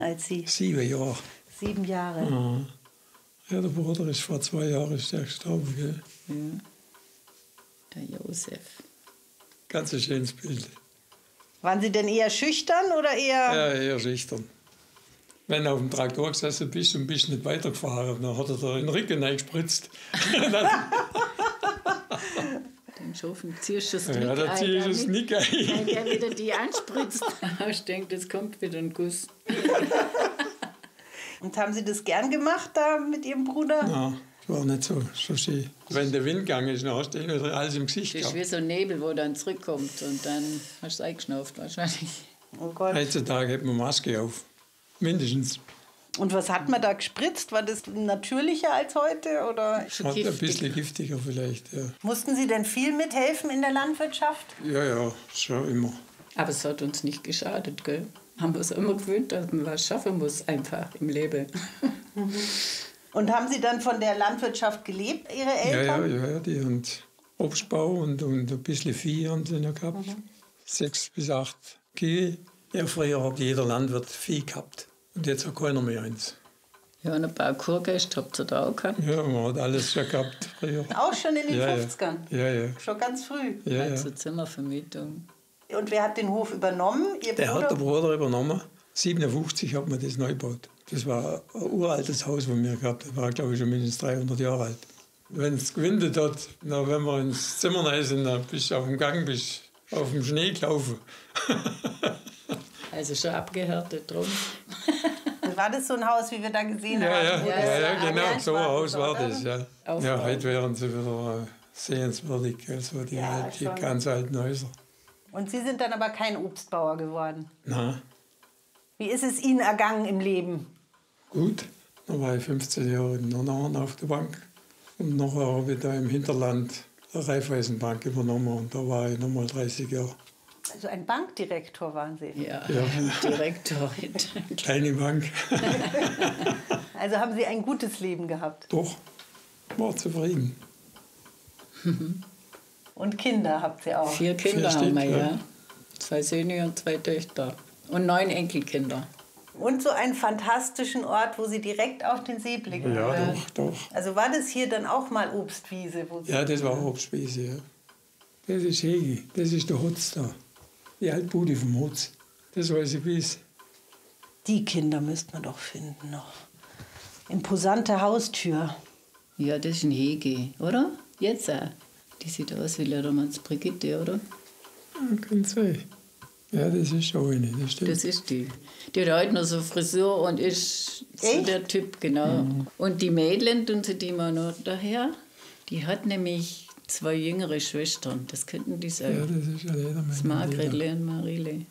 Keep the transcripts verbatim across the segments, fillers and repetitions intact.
als Sie? Sieben Jahre. Sieben Jahre. Ja. Ja, der Bruder ist vor zwei Jahren ist der gestorben. Gell? Ja. Der Josef. Ganz ein schönes Bild. Waren Sie denn eher schüchtern oder eher... Ja, eher schüchtern. Wenn du auf dem Traktor gesessen bist und bist nicht weitergefahren, dann hat er dir in den Rücken eingespritzt. Den Schofen ziehst du das Ja, Knick da zieh ich ein, das Knick ein. wenn der wieder die anspritzt. Ich denke, das kommt wieder ein Guss. Und haben Sie das gern gemacht da mit Ihrem Bruder? Ja, das war nicht so, so schön. Wenn der Wind gegangen ist, dann hast du eh nicht alles im Gesicht Das ist gehabt. wie so ein Nebel, wo dann zurückkommt und dann hast du es eingeschnauft wahrscheinlich. Oh Gott. Heutzutage hat man Maske auf. Mindestens. Und was hat man da gespritzt? War das natürlicher als heute? Oder? Schon Hat ein giftig. bisschen giftiger vielleicht, ja. Mussten Sie denn viel mithelfen in der Landwirtschaft? Ja, ja, schon immer. Aber es hat uns nicht geschadet, gell? Haben wir uns immer gewöhnt, dass man was schaffen muss, einfach im Leben. Und haben Sie dann von der Landwirtschaft gelebt, Ihre Ja, ja, Eltern? ja, ja, die haben Obstbau und, und ein bisschen Vieh haben sie noch gehabt. Mhm. Sechs bis acht Kühe. Ja, früher hat jeder Landwirt Vieh gehabt. Und jetzt hat keiner mehr eins. Ja, und ein paar Kurgäste habt ihr da auch gehabt. Ja, man hat alles schon gehabt früher. Auch schon in den Ja, ja. fünfzigern? Ja, ja. Schon ganz früh. ja, ja. Zur Zimmervermietung. Und wer hat den Hof übernommen? Ihr Der Bruder? hat der Bruder übernommen. siebenundfünfzig hat man das neu gebaut. Das war ein uraltes Haus, das wir gehabt haben. Das war, glaube ich, schon mindestens dreihundert Jahre alt. Wenn es gewindet hat, na, wenn wir ins Zimmer rein sind, dann bist du auf dem Gang, bist auf dem Schnee gelaufen. Also schon abgehärtet drum. War das so ein Haus, wie wir da gesehen Ja, haben? ja, wo ja, das ja, genau, Ambiente so ein Haus war oder? das, ja. Aufbau. Ja, heute wären sie wieder äh, sehenswürdig, also die, Ja, alt- die schon. ganz alten Häuser. Und Sie sind dann aber kein Obstbauer geworden. Na, Wie ist es Ihnen ergangen im Leben? gut, dann war ich fünfzehn Jahre in Nordhorn auf der Bank. Und nachher habe ich da im Hinterland eine Raiffeisenbank übernommen und da war ich nochmal dreißig Jahre. Also ein Bankdirektor waren Sie. Ja, Ja. ein Direktor. Kleine Bank. Also haben Sie ein gutes Leben gehabt. Doch, war zufrieden. Und Kinder habt ihr auch. Vier Kinder Vier haben wir, Stück, ja. ja. Zwei Söhne und zwei Töchter. Und neun Enkelkinder. Und so einen fantastischen Ort, wo Sie direkt auf den See blicken. Ja, oder? doch, doch. Also war das hier dann auch mal Obstwiese? Wo Sie Ja, das war Obstwiese, ja. Das ist Hegi, das ist der Hutz da. Die Altbude vom Hutz. Das weiß ich bis. Die Kinder müsste man doch finden noch. Imposante Haustür. Ja, das ist ein Hege, oder? Jetzt auch. Die sieht aus wie Ledermanns Brigitte, oder? Ja, kann sein. Ja, das ist schon eine, das stimmt. Das ist die. Die hat heute noch so Frisur und ist so Echt? der Typ, genau. Und die Mädchen tun sie die mal noch daher. Die hat nämlich zwei jüngere Schwestern. Das könnten die ja, sein. das ist ja Ledermann. Das Margrethe und Marile.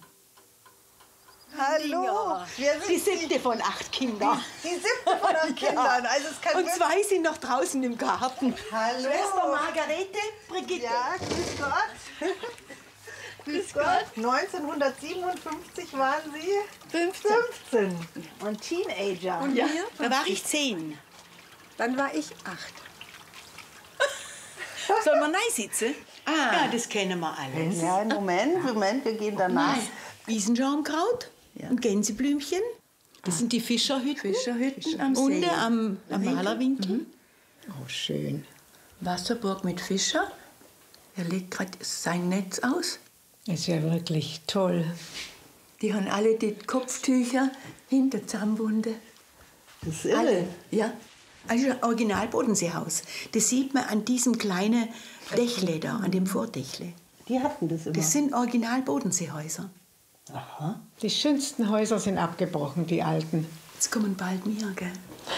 Hallo, wer Die sind siebte von acht Kindern. die siebte von den Kindern? Also es kann Und wirklich- zwei sind noch draußen im Garten. Hallo. Schwester Margarete, Brigitte. Ja, grüß Gott. Grüß Gott. neunzehnhundertsiebenundfünfzig waren Sie fünfzehn. fünfzehn und Teenager. Und ja, da war ich zehn. Dann war ich acht. Sollen wir nein sitzen? Ah. Ja, das kennen wir alles. Ja, Moment, Moment, wir gehen danach. Wiesenscharmkraut und Gänseblümchen. Das sind die Fischerhütten. Fischerhütten am See. Unten am, am Malerwinkel. Oh, schön. Wasserburg mit Fischer. Er legt gerade sein Netz aus. Es ist ja wirklich toll. Die haben alle die Kopftücher hinter Zahnwunde. Das ist irre. Alle. Ja. Also ein Original Bodenseehaus. Das sieht man an diesem kleinen Dächle da, an dem Vordächle. Die hatten das immer. Das sind Original Bodenseehäuser. Aha. Die schönsten Häuser sind abgebrochen, die alten. Jetzt kommen bald mehr, gell?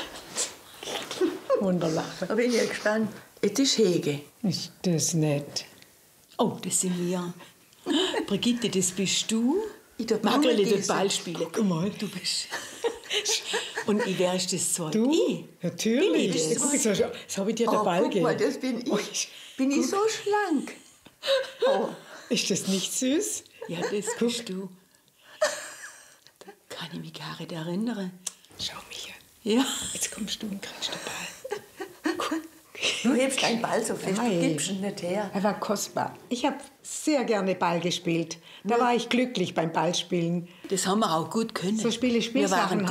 Wunderlache. Da bin ich gespannt. Jetzt ist Hege. Ist das nett? Oh, das sind wir. Brigitte, das bist du. Ich tu Margrethe, Blumen das gießen. Ball spielen. Guck mal, du bist. Und ich wer ist das so? Du? Ich. Natürlich. Bin ich das? Guck, so, so habe ich dir den Oh, Ball guck mal, gegeben. das bin ich. Bin ich so schlank? Ist das nicht süß? Ja, das bist du. Kann ich mich gar nicht erinnern. Schau mich an. Ja. Jetzt kommst du und kriegst den Ball. Du hebst deinen Ball so fest, du Nein. gibst ihn nicht her. Er war kostbar. Ich habe sehr gerne Ball gespielt. Da war ich glücklich beim Ballspielen. Das haben wir auch gut können. So Spiele, Wir Spielsachen waren